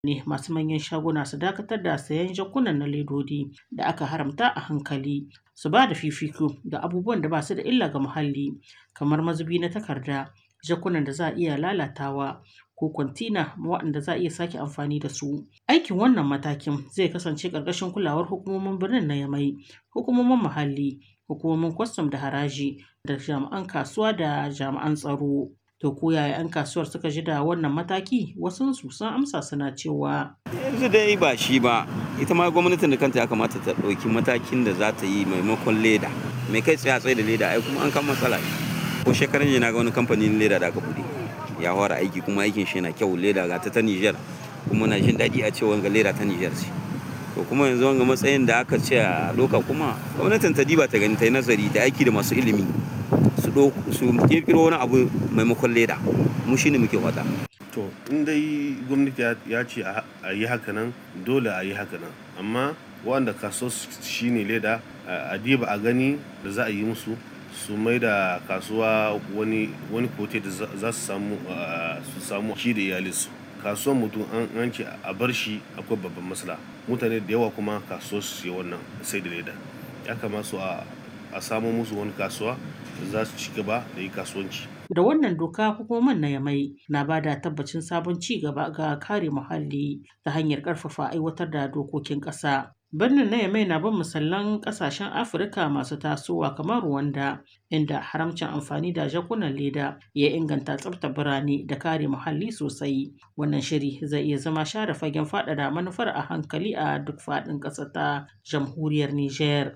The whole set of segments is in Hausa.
ne masu manyan shaguna su dakatar da sayen jakunan na ledodi da aka haramta a hankali, su ba da fifiko ga abubuwan da ba su da illa ga muhalli kamar mazubi na takarda, jakunan da za a iya lalatawa ko kwantina waɗanda za a iya sake amfani da su. Aikin wannan matakin zai kasance ƙarƙashin kulawar hukumomin birnin na Yamai, hukumomin muhalli, hukumomin kwastam da haraji da jami'an kasuwa da jami'an tsaro. To ko yaya 'yan kasuwar suka ji da wannan mataki? Wasunsu sun amsa suna cewa yanzu dai ba shi ba, ita ma gwamnatin da kanta ya kamata ta ɗauki matakin da za ta yi maimakon leda. Mai kai tsaye da leda ai kuma an kan matsala. Ko shekaran jiya na ga wani kamfanin leda da aka buɗe ya fara aiki kuma aikin shi yana kyau, leda ga ta Niger kuma na jin daɗi a ce wanga leda ta Niger ce. To kuma yanzu wanga matsayin da aka ce a doka kuma gwamnatin ta diba ta gani ta yi nazari da aiki da masu ilimi su kirkiro wani abu maimakon leda, mu shine muke fata. To in dai gwamnati ya ce a yi haka nan dole a yi haka nan, amma wanda kaso shine leda a diba a gani da za a yi musu su mai da kasuwa wani kote da za su samu shi da iyalinsu. Kasuwan mutum an ce a bar shi akwai babban matsala, mutane da yawa kuma kasuwar su wannan sai da leda. Ya kamata su a samo musu wani kasuwa da za su ci gaba da yi kasuwanci. Da wannan doka hukumomin na Yamai na ba da tabbacin sabon ci gaba ga kare muhalli ta hanyar ƙarfafa aiwatar da dokokin ƙasa. Birnin na Yamai na bin misalan ƙasashen Afirka masu tasowa kamar Rwanda, inda haramcin amfani da jakunan leda ya inganta tsaftar birane da kare muhalli sosai. Wannan shiri zai iya zama share fagen faɗaɗa manufar a hankali a duk faɗin ƙasar ta jamhuriyar Nijar.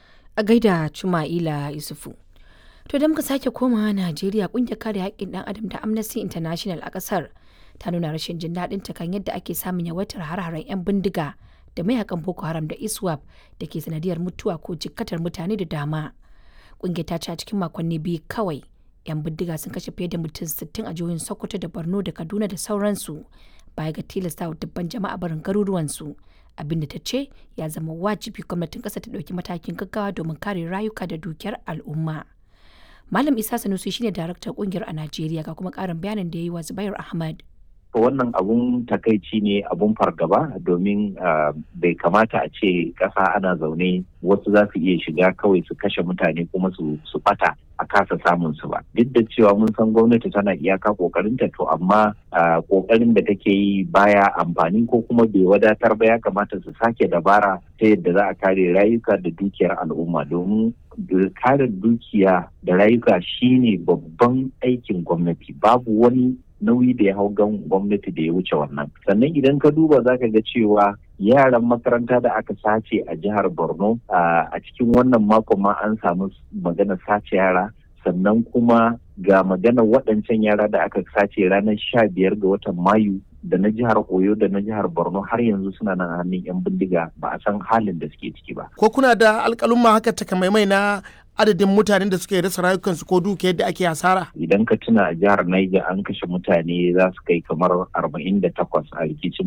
A gaida Chuma'ila Isufu. To da muka sake komawa Najeriya, ƙungiyar kare haƙƙin ɗan adam ta Amnesty International a ƙasar ta nuna rashin jin daɗin ta kan yadda ake samun yawaitar har-haren 'yan bindiga da mayakan Boko Haram da ISWAP da ke sanadiyar mutuwa ko jikkatar mutane da dama. Ƙungiyar ta ce a cikin makonni biyu kawai 'yan bindiga sun kashe fiye da mutum 60 a jihohin Sokoto da Borno da Kaduna da sauransu, baya ga tilastawa dubban jama'a barin garuruwansu. Abinda ta ce ya zama wajibi gwamnatin ƙasa ta ɗauki matakin gaggawa domin kare rayuka da dukiyar al'umma. Malam Isa Sanusi shine daraktan ƙungiyar a Najeriya, ga kuma ƙarin bayanin da ya yi wa Zubair Ahmad. Wannan abun takaici ne, abun fargaba, domin bai kamata a ce ƙasa ana zaune wasu za su iya shiga kawai su kashe mutane kuma su ɓata a kasa samun su ba. Duk da cewa mun san gwamnati tana iyaka ƙoƙarinta, to amma ƙoƙarin da take yi baya amfani ko kuma bai wadatar ba. Ya kamata su sake dabara ta yadda za a kare rayuka da dukiyar al'umma, domin kare dukiya da rayuka shine babban aikin gwamnati. Babu wani nauyi da ya hau gwamnati da ya wuce wannan. Sannan idan ka duba za ka ga cewa yaran makaranta da aka sace a jihar Borno a cikin wannan makon ma an samu maganar sace yara, sannan kuma ga maganar waɗancan yara da aka sace ranar 15 ga watan Mayu da na jihar Oyo da na jihar Borno har yanzu suna nan a hannun 'yan bindiga, ba a san halin da suke ciki ba. Ko kuna da alƙalumma haka takamaimai na adadin mutanen da suke rasa rayukansu ko dukiyar da ake hasara? Idan ka tuna a jihar Niger an kashe mutane za su kai kamar 48 a rikicin